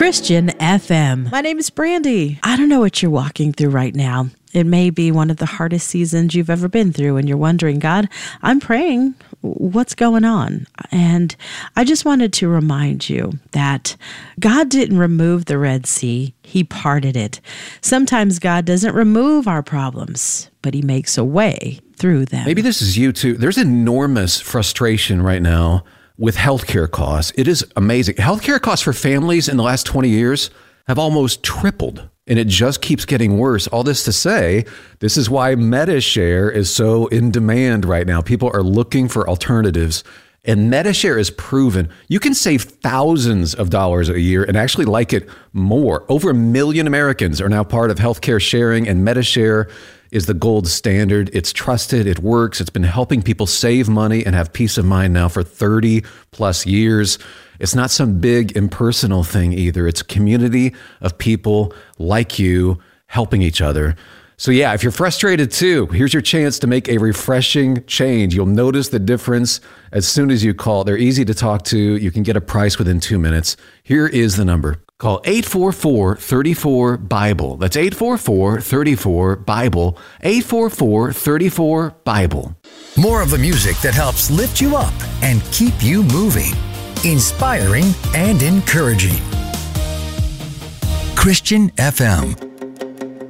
Christian FM. My name is Brandy. I don't know what you're walking through right now. It may be one of the hardest seasons you've ever been through, and you're wondering, God, I'm praying, what's going on? And I just wanted to remind you that God didn't remove the Red Sea, He parted it. Sometimes God doesn't remove our problems, but He makes a way through them. Maybe this is you too. There's enormous frustration right now with healthcare costs. It is amazing. Healthcare costs for families in the last 20 years have almost tripled, and it just keeps getting worse. All this to say, this is why Medi-Share is so in demand right now. People are looking for alternatives, and Medi-Share is proven. You can save thousands of dollars a year and actually like it more. Over 1 million Americans are now part of healthcare sharing, and Medi-Share is the gold standard. It's trusted, it works. It's been helping people save money and have peace of mind now for 30 plus years. It's not some big impersonal thing either. It's a community of people like you helping each other. So yeah, if you're frustrated too, here's your chance to make a refreshing change. You'll notice the difference as soon as you call. They're easy to talk to. You can get a price within 2 minutes. Here is the number. Call 844-34-BIBLE. That's 844-34-BIBLE. 844-34-BIBLE. More of the music that helps lift you up and keep you moving. Inspiring and encouraging. Christian FM.